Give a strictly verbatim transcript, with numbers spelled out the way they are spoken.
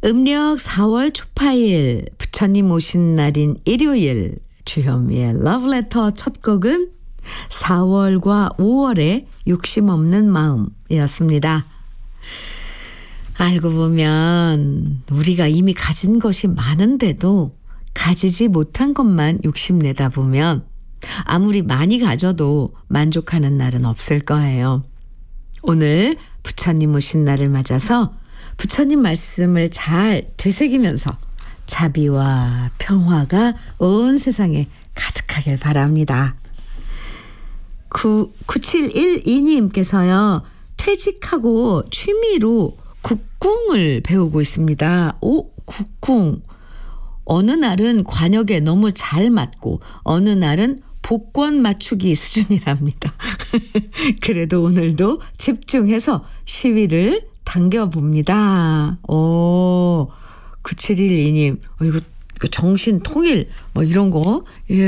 음력 사월 초파일 부처님 오신 날인 일요일 주현미의 러브레터 첫 곡은 사월과 오월의 욕심 없는 마음이었습니다. 알고 보면 우리가 이미 가진 것이 많은데도 가지지 못한 것만 욕심내다 보면 아무리 많이 가져도 만족하는 날은 없을 거예요. 오늘 부처님 오신 날을 맞아서 부처님 말씀을 잘 되새기면서 자비와 평화가 온 세상에 가득하길 바랍니다. 구칠일이 님께서요. 퇴직하고 취미로 국궁을 배우고 있습니다. 오, 국궁. 어느 날은 관역에 너무 잘 맞고 어느 날은 복권 맞추기 수준이랍니다. 그래도 오늘도 집중해서 시위를 당겨봅니다. 오, 구칠일이 님. 어, 이거, 이거 정신 통일 뭐 이런 거. 예.